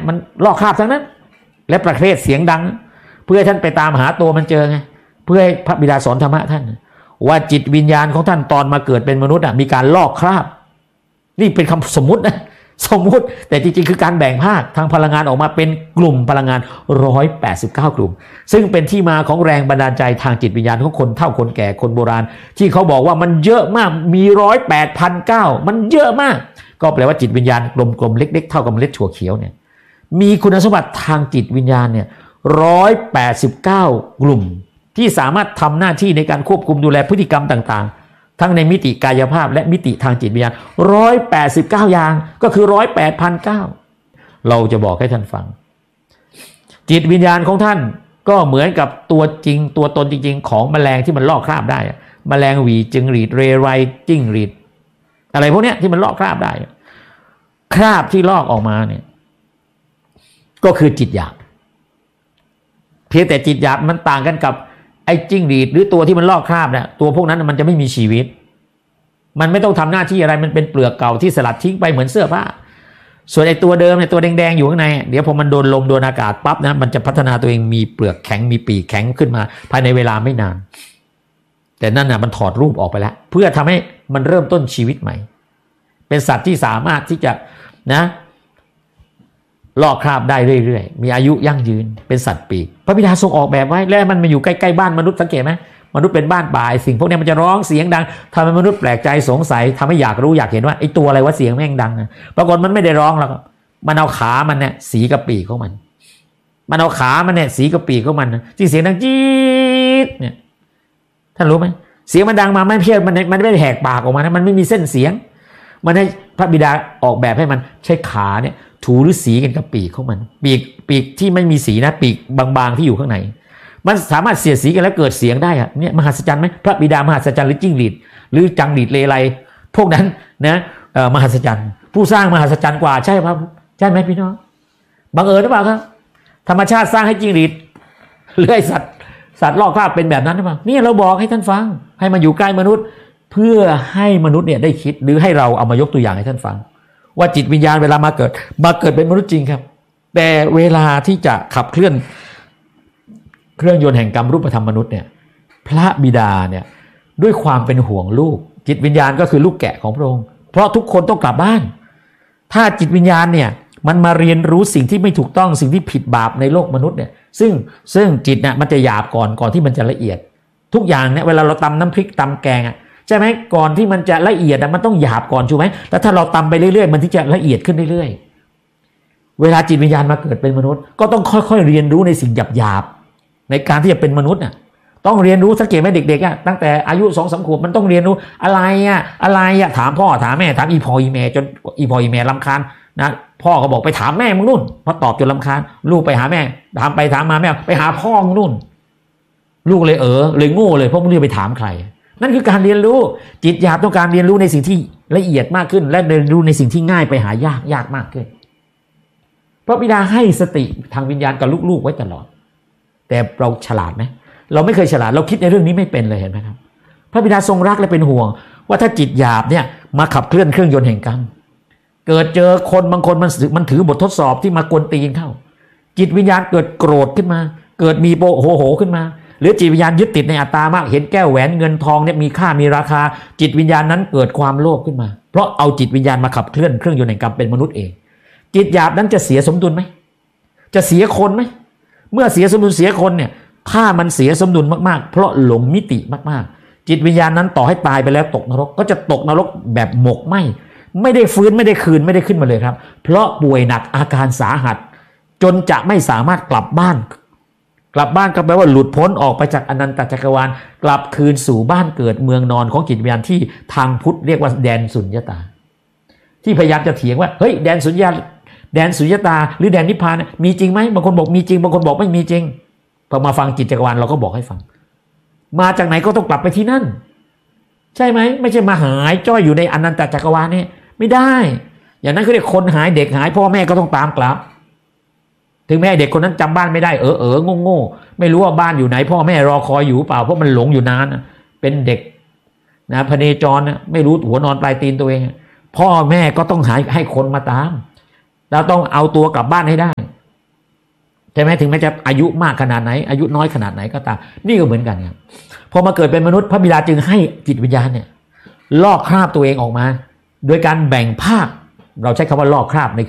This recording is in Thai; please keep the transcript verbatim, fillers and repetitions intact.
มันลอกคราบทั้งนั้นและประเภทเสียงดังเพื่อท่านไปตามหาตัวมันเจอไงเพื่อให้พระบิดาสอนธรรมะท่านว่าจิตวิญญาณของท่านตอนมาเกิดเป็นมนุษย์อ่ะมีการลอกคราบนี่เป็นคำสมมุตินะสมมุติแต่จริงๆคือการแบ่งภาคทางพลังงานออกมาเป็นกลุ่มพลังงานหนึ่งร้อยแปดสิบเก้ากลุ่มซึ่งเป็นที่มาของแรงบันดาลใจทางจิตวิญญาณของคนเฒ่าคนแก่คนโบราณที่เขาบอกว่ามันเยอะมากมีหนึ่งร้อยแปดพันเก้ามันเยอะมากก็แปลว่าจิตวิญญาณกลมๆเล็กๆเท่ากับเมล็ดถั่วเขียวเนี่ยมีคุณสมบัติทางจิตวิญญาณเนี่ยหนึ่งร้อยแปดสิบเก้ากลุ่มที่สามารถทำหน้าที่ในการควบคุมดูแลพฤติกรรมต่างๆทั้งในมิติกายภาพและมิติทางจิตวิญญาณหนึ่งร้อยแปดสิบเก้าอย่างก็คือหนึ่งร้อยแปดพันเก้าเราจะบอกให้ท่านฟังจิตวิญญาณของท่านก็เหมือนกับตัวจริงตัวตนจริงๆของแมลงที่มันลอกคราบได้แมลงหวีจิงหรีดเรไรจิ้งหรีดอะไรพวกเนี้ยที่มันลอกคราบได้คราบที่ลอกออกมาเนี่ยก็คือจิตหยาบเพียงแต่จิตหยาบมันต่างกันกับไอ้จิ้งหรีดหรือตัวที่มันลอกคราบเนี่ยตัวพวกนั้นมันจะไม่มีชีวิตมันไม่ต้องทำหน้าที่อะไรมันเป็นเปลือกเก่าที่สลัดทิ้งไปเหมือนเสื้อผ้าส่วนไอ้ตัวเดิมเนี่ยตัวแดงๆอยู่ข้างในเดี๋ยวพอมันโดนลมโดนอากาศปั๊บนะมันจะพัฒนาตัวเองมีเปลือกแข็งมีปีกแข็งขึ้นมาภายในเวลาไม่นานแต่นั่นน่ะมันถอดรูปออกไปแล้วเพื่อทำให้มันเริ่มต้นชีวิตใหม่เป็นสัตว์ที่สามารถที่จะนะลอกคราบได้เรื่อยๆมีอายุยั่งยืนเป็นสัตว์ปีกพระบิดาทรงออกแบบไว้แล้วมันมาอยู่ใกล้ๆบ้านมนุษย์สังเกตไหมมนุษย์เป็นบ้านป่าสิ่งพวกนี้มันจะร้องเสียงดังทำให้มนุษย์แปลกใจสงสัยทำให้อยากรู้อยากเห็นว่าไอ้ตัวอะไรวะเสียงแม่งดังนะปรากฏมันไม่ได้ร้องแล้วมันเอาขามันเนี่ยสีกับปีกของมันมันเอาขามันเนี่ยสีกับปีกของมันที่เสียงดังจี๊ดเนี่ยท่านรู้ไหมเสียงมันดังมาไม่เพี้ยนมันมันไม่ได้แหกปากออกมานะมันไม่มีเส้นเสียงมันให้พระบิดาออกแบบให้มันใช้ขาเนี่ยถูหรือสีกันกับปีกของมันปีกปีกที่ไม่มีสีนะปีกบางๆที่อยู่ข้างในมันสามารถเสียดสีกันแล้วเกิดเสียงได้อะเนี่ยมหัศจรรย์ไหมพระบิดามหัศจรรย์หรือจิ้งหรีดหรือจังหรีดเลไลพวกนั้นนะเอ่อมหัศจรรย์ผู้สร้างมหัศจรรย์กว่าใช่ครับใช่ไหมพี่น้องบังเอิญหรือเปล่าครับธรรมชาติสร้างให้จิ้งหรีดหรือไอสัตว์สัตว์ลอกคราบเป็นแบบนั้นหรือเปล่านี่เราบอกให้ท่านฟังให้มันอยู่ใกล้มนุษย์เพื่อให้มนุษย์เนี่ยได้คิดหรือให้เราเอามายกตัวอย่างให้ท่านฟังว่าจิตวิญญาณเวลามาเกิดมาเกิดเป็นมนุษย์จริงครับแต่เวลาที่จะขับเคลื่อนเครื่องยนต์แห่งกรรมรูปธรรมมนุษย์เนี่ยพระบิดาเนี่ยด้วยความเป็นห่วงลูกจิตวิญญาณก็คือลูกแกะของพระองค์เพราะทุกคนต้องกลับบ้านถ้าจิตวิญญาณเนี่ยมันมาเรียนรู้สิ่งที่ไม่ถูกต้องสิ่งที่ผิดบาปในโลกมนุษย์เนี่ยซึ่งซึ่งจิตเนี่ยมันจะหยาบก่อนก่อนที่มันจะละเอียดทุกอย่างเนี่ยเวลาเราตำน้ำพริกตำแกงอ่ะใช่ไหมก่อนที่มันจะละเอียดมันต้องหยาบก่อนใช่ไหมแล้วถ้าเราตำไปเรื่อยๆมันที่จะละเอียดขึ้นเรื่อยๆเวลาจิตวิญญาณมาเกิดเป็นมนุษย์ก็ต้องค่อยๆเรียนรู้ในสิ่งหยาบๆในการที่จะเป็นมนุษย์น่ะต้องเรียนรู้สังเกตไหมเด็กๆอ่ะตั้งแต่อายุสองสามขวบมันต้องเรียนรู้อะไรอ่ะอะไรอ่ะถามพ่อถามแม่ถามอีพ่ออีแม่จนอีพ่ออีแม่รำคาญนะพ่อก็บอกไปถามแม่มึงนู่นพอตอบจนรำคาญลูกไปหาแม่ถามไปถามมาแม่ไปหาพ่อมึงนู่นลูกเลยเออเลยโง่เลยเพราะมึงเรียกไปถามใครนั่นคือการเรียนรู้จิตหยาบต้องการเรียนรู้ในสิ่งที่ละเอียดมากขึ้นและเรียนรู้ในสิ่งที่ง่ายไปหายากยากมากขึ้นพระบิดาให้สติทางวิญญาณกับลูกๆไว้ตลอดแต่เราฉลาดไหมเราไม่เคยฉลาดเราคิดในเรื่องนี้ไม่เป็นเลยเห็นไหมครับพระบิดาทรงรักและเป็นห่วงว่าถ้าจิตหยาบเนี่ยมาขับเคลื่อนเครื่องยนต์แห่งกรรมเกิดเจอคนบางคนมันมันถือบททดสอบที่มากวนตีนเข้าจิตวิญญาณเกิดโกรธขึ้นมาเกิดมีโมโหโหขึ้นมาหรือจิตวิญญาณยึดติดในอัตตามากเห็นแก้วแหวนเงินทองเนี่ยมีค่ามีราคาจิตวิญญาณนั้นเกิดความโลภขึ้นมาเพราะเอาจิตวิญญาณมาขับเคลื่อนเครื่องยนต์แห่งกรรมเป็นมนุษย์เองจิตหยาบนั้นจะเสียสมดุลไหมจะเสียคนไหมเมื่อเสียสมดุลเสียคนเนี่ยถ้ามันเสียสมดุลมากๆเพราะหลงมิติมากๆจิตวิญญาณนั้นต่อให้ตายไปแล้วตกนรกก็จะตกนรกแบบหมกไหมไม่ได้ฟื้นไม่ได้คืนไม่ได้ขึ้นมาเลยครับเพราะป่วยหนักอาการสาหัสจนจะไม่สามารถกลับบ้านกลับบ้านก็แปลว่าหลุดพ้นออกไปจากอนันตจักรวาลกลับคืนสู่บ้านเกิดเมืองนอนของจิตวิญญาณที่ทางพุทธเรียกว่าแดนสุญญตาที่พยายามจะเถียงว่าเฮ้ยแดนสุญญาแดนสุญญตาหรือแดนนิพพานมีจริงไหมบางคนบอกมีจริงบางคนบอกไม่มีจริงพอมาฟังจิตจักรวาลเราก็บอกให้ฟังมาจากไหนก็ต้องกลับไปที่นั่นใช่ไหมไม่ใช่มาหายจ้อยอยู่ในอนันตจักรวาลนี่ไม่ได้อย่างนั้นคือเรียกคนหายเด็กหายพ่อแม่ก็ต้องตามกลับถึงแม่เด็กคนนั้นจำบ้านไม่ได้เออเออโง่โง่ไม่รู้ว่าบ้านอยู่ไหนพ่อแม่รอคอยอยู่เปล่าเพราะมันหลงอยู่นานเป็นเด็กนะพเนจรนะไม่รู้หัวนอนปลายตีนตัวเองพ่อแม่ก็ต้องหาให้คนมาตามเราต้องเอาตัวกลับบ้านให้ได้ใช่ไหมถึงแม้จะอายุมากขนาดไหนอายุน้อยขนาดไหนก็ตามนี่ก็เหมือนกันครับพอมาเกิดเป็นมนุษย์พระบิดาจึงให้จิตวิญญาณเนี่ยลอกคราบตัวเองออกมาโดยการแบ่งภาคเราใช้คำว่าลอกคราบใน